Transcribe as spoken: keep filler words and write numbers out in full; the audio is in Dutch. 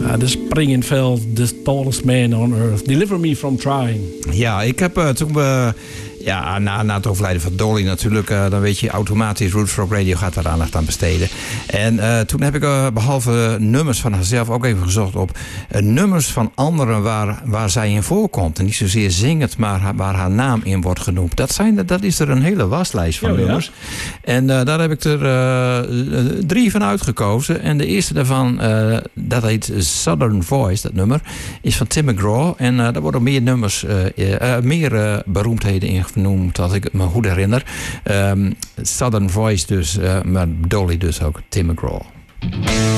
Uh, the spring in veld, the tallest man on earth. Deliver me from trying. Ja, ik heb uh, toen we... Ja, na, na het overlijden van Dolly natuurlijk, uh, dan weet je automatisch, Roots Rock Radio gaat daar aandacht aan besteden. En uh, toen heb ik uh, behalve nummers van haarzelf ook even gezocht op uh, nummers van anderen waar, waar zij in voorkomt. En niet zozeer zingend, maar haar, waar haar naam in wordt genoemd. Dat, zijn, dat is er een hele waslijst van oh, nummers. Ja? En uh, daar heb ik er uh, drie van uitgekozen. En de eerste daarvan, uh, dat heet Southern Voice, dat nummer, is van Tim McGraw. En uh, daar worden meer nummers, uh, uh, meer uh, beroemdheden in genoemd, als ik het me goed herinner. Um, Southern Voice dus, uh, maar Dolly dus ook, Tim McGraw.